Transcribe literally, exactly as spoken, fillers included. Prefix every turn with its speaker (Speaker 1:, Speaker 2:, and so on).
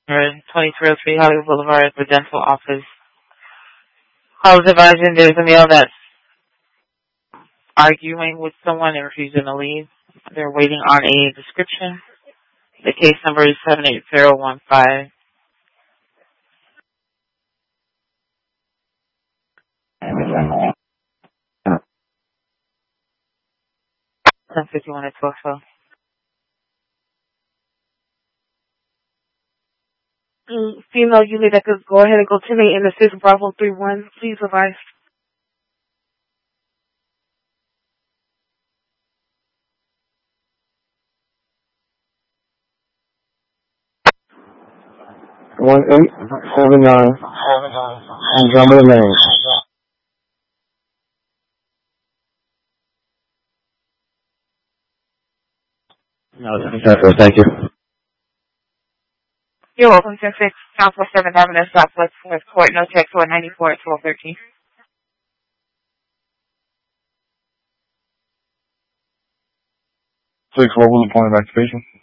Speaker 1: twenty-three oh three Hollywood Boulevard, the dental office. Call is advising there's a male that's arguing with someone and refusing to leave. They're waiting on a description. The case number is seven eight zero one five. ten fifty-one at twelve twelve.
Speaker 2: Mm, female unit that could go ahead and go ten eight and assist Bravo three one. Please advise.
Speaker 3: One eight seven nine. Andromeda Lane. No, that's thank you.
Speaker 1: You're welcome, ten six, Southwest seventh Avenue, Southwest fourth Court, no text one ninety-four at twelve thirteen.
Speaker 3: Six, what was the point of activation?